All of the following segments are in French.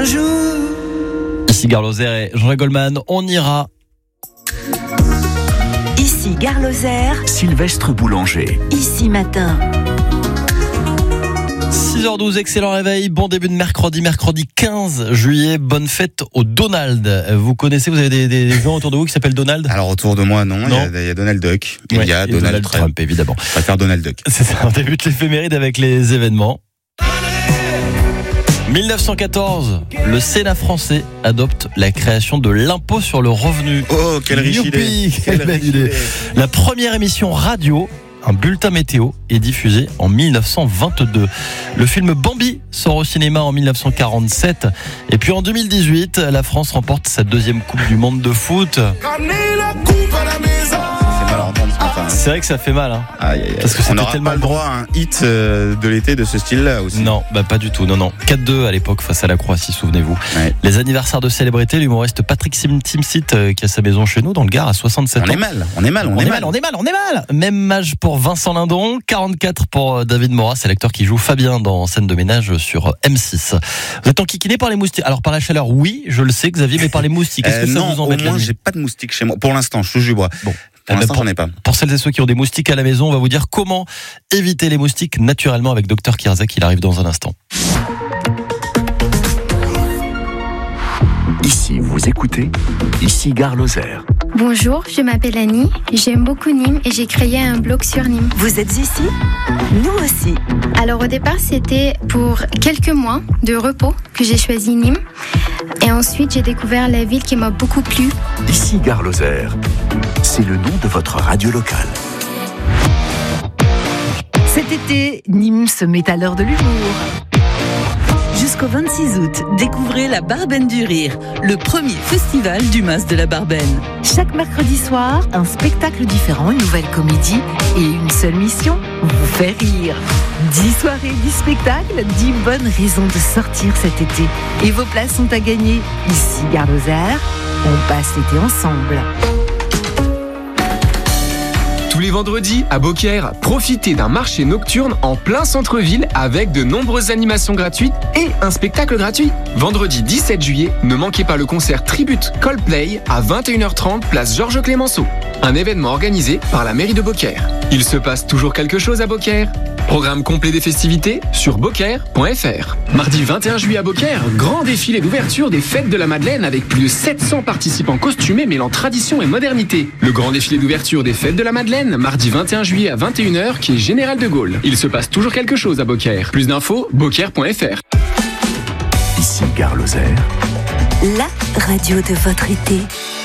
jour. Ici Gare Lozère et Jean Goldman, on ira. Ici Gare Lozère, Sylvestre Boulanger. Ici Matin. 6h12, excellent réveil, bon début de mercredi 15 juillet, bonne fête au Donald. Vous connaissez, vous avez des gens autour de vous qui s'appellent Donald? Alors autour de moi, non. Il y a Donald Duck, il y a Donald Trump, évidemment. On va faire Donald Duck. C'est ça, on débute l'éphéméride avec les événements. 1914, le Sénat français adopte la création de l'impôt sur le revenu. Oh, quelle riche idée! Quelle belle idée! La première émission radio, un bulletin météo, est diffusé en 1922. Le film Bambi sort au cinéma en 1947. Et puis en 2018, la France remporte sa deuxième Coupe du Monde de foot. C'est vrai que ça fait mal, hein. Aïe, aïe, aïe. Parce que on n'aura pas le droit à un hit de l'été de ce style-là aussi. Non, pas du tout. Non. 4-2 à l'époque face à la Croatie, souvenez-vous. Ouais. Les anniversaires de célébrités, l'humoriste Patrick Timsit qui a sa maison chez nous dans le Gard à 67 ans. On est mal. Même âge pour Vincent Lindon, 44 pour David Morat, c'est l'acteur qui joue Fabien dans Scène de ménage sur M6. Vous êtes enquiquiné par les moustiques? Alors par la chaleur, oui, je le sais, Xavier, mais par les moustiques, est-ce que ça vous embête? Non, au moins j'ai pas de moustiques chez moi. Pour l'instant, je touche du bois. Bon. Pour l'instant, j'en ai pas. Pour celles et ceux qui ont des moustiques à la maison, on va vous dire comment éviter les moustiques naturellement avec Dr Kirzek. Il arrive dans un instant. Ici, vous écoutez, ici Gare Lozère. Bonjour, je m'appelle Annie, j'aime beaucoup Nîmes et j'ai créé un blog sur Nîmes. Vous êtes ici? Nous aussi. Alors au départ, c'était pour quelques mois de repos que j'ai choisi Nîmes. Et ensuite, j'ai découvert la ville qui m'a beaucoup plu. Ici Gare Lozère, c'est le nom de votre radio locale. Cet été, Nîmes se met à l'heure de l'humour. Jusqu'au 26 août, découvrez la Barbaine du Rire, le premier festival du Mas de la Barbaine. Chaque mercredi soir, un spectacle différent, une nouvelle comédie et une seule mission, vous faire rire. 10 soirées, 10 spectacles, 10 bonnes raisons de sortir cet été. Et vos places sont à gagner. Ici Gare Lozère, on passe l'été ensemble. Tous les vendredis, à Beaucaire, profitez d'un marché nocturne en plein centre-ville avec de nombreuses animations gratuites et un spectacle gratuit. Vendredi 17 juillet, ne manquez pas le concert Tribute Coldplay à 21h30, place Georges Clémenceau. Un événement organisé par la mairie de Beaucaire. Il se passe toujours quelque chose à Beaucaire. Programme complet des festivités sur beaucaire.fr. Mardi 21 juillet à Beaucaire, grand défilé d'ouverture des Fêtes de la Madeleine avec plus de 700 participants costumés mêlant tradition et modernité. Le grand défilé d'ouverture des Fêtes de la Madeleine, mardi 21 juillet à 21h, qui est Général de Gaulle. Il se passe toujours quelque chose à Beaucaire. Plus d'infos, beaucaire.fr. Ici Gare Lozère, La radio de votre été.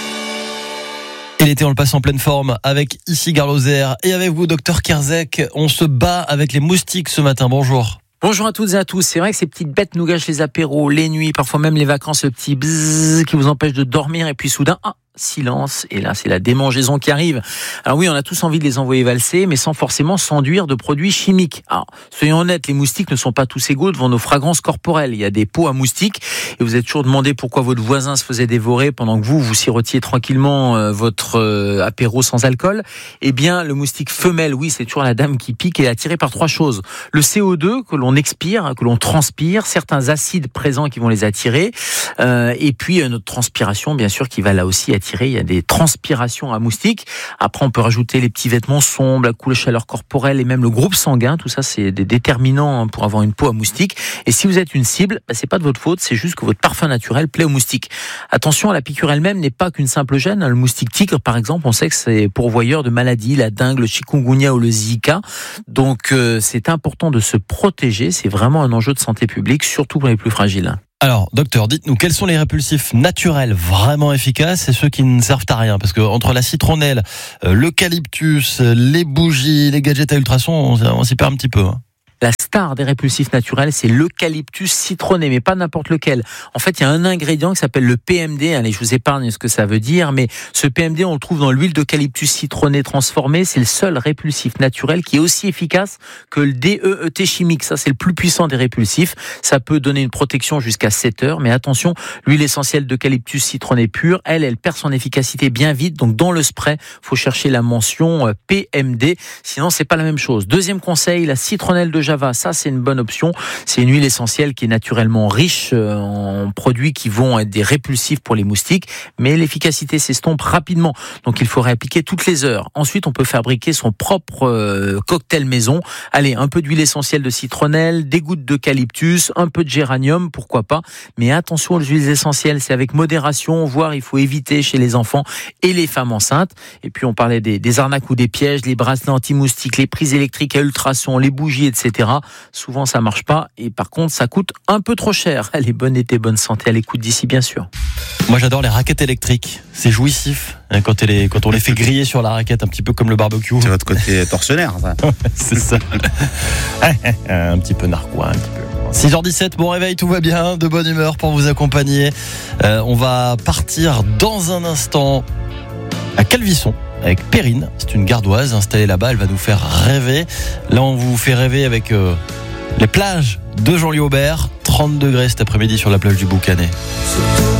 Et l'été, on le passe en pleine forme avec ici Gare Lozère et avec vous, Dr Kirzek. On se bat avec les moustiques ce matin. Bonjour. Bonjour à toutes et à tous. C'est vrai que ces petites bêtes nous gâchent les apéros, les nuits, parfois même les vacances, le petit bzzz qui vous empêche de dormir et puis soudain, silence, et là c'est la démangeaison qui arrive. Alors oui, on a tous envie de les envoyer valser, mais sans forcément s'enduire de produits chimiques. Alors, soyons honnêtes, les moustiques ne sont pas tous égaux devant nos fragrances corporelles. Il y a des pots à moustiques, et vous êtes toujours demandé pourquoi votre voisin se faisait dévorer pendant que vous sirotiez tranquillement votre apéro sans alcool. Eh bien, le moustique femelle, oui, c'est toujours la dame qui pique et est attirée par 3 choses. Le CO2 que l'on expire, que l'on transpire, certains acides présents qui vont les attirer, et puis notre transpiration, bien sûr, qui va là aussi attirer. Il y a des transpirations à moustiques. Après, on peut rajouter les petits vêtements sombres, la couleur chaleur corporelle et même le groupe sanguin. Tout ça, c'est des déterminants pour avoir une peau à moustique. Et si vous êtes une cible, c'est pas de votre faute, c'est juste que votre parfum naturel plaît aux moustiques. Attention, la piqûre elle-même n'est pas qu'une simple gêne. Le moustique tigre, par exemple, on sait que c'est pourvoyeur de maladies, la dengue, le chikungunya ou le Zika. Donc, c'est important de se protéger. C'est vraiment un enjeu de santé publique, surtout pour les plus fragiles. Alors, docteur, dites-nous, quels sont les répulsifs naturels vraiment efficaces et ceux qui ne servent à rien? Parce que entre la citronnelle, l'eucalyptus, les bougies, les gadgets à ultrasons, on s'y perd un petit peu, hein. La star des répulsifs naturels, c'est l'eucalyptus citronné, mais pas n'importe lequel. En fait, il y a un ingrédient qui s'appelle le PMD. Allez, je vous épargne ce que ça veut dire, mais ce PMD, on le trouve dans l'huile d'eucalyptus citronné transformée. C'est le seul répulsif naturel qui est aussi efficace que le DEET chimique. Ça, c'est le plus puissant des répulsifs. Ça peut donner une protection jusqu'à 7 heures, mais attention, l'huile essentielle d'eucalyptus citronné pure, elle perd son efficacité bien vite. Donc, dans le spray, faut chercher la mention PMD. Sinon, c'est pas la même chose. Deuxième conseil, la citronnelle de java, ça c'est une bonne option. C'est une huile essentielle qui est naturellement riche en produits qui vont être des répulsifs pour les moustiques, mais l'efficacité s'estompe rapidement. Donc il faut réappliquer toutes les heures. Ensuite, on peut fabriquer son propre cocktail maison. Allez, un peu d'huile essentielle de citronnelle, des gouttes d'eucalyptus, un peu de géranium, pourquoi pas. Mais attention aux huiles essentielles, c'est avec modération, voire il faut éviter chez les enfants et les femmes enceintes. Et puis on parlait des arnaques ou des pièges, les bracelets anti-moustiques, les prises électriques à ultrasons, les bougies, etc. Souvent ça marche pas et par contre ça coûte un peu trop cher. Allez, bonne été, bonne santé à l'écoute d'ici bien sûr. Moi j'adore les raquettes électriques, c'est jouissif quand on les fait griller sur la raquette, un petit peu comme le barbecue. C'est votre côté tortionnaire, ça. C'est ça. Un petit peu narquois, un petit peu. 6h17, bon réveil, tout va bien, de bonne humeur pour vous accompagner. On va partir dans un instant à Calvisson avec Perrine, c'est une gardoise installée là-bas, elle va nous faire rêver. Là on vous fait rêver avec les plages de Jean-Louis Aubert, 30 degrés cet après-midi sur la plage du Boucanet.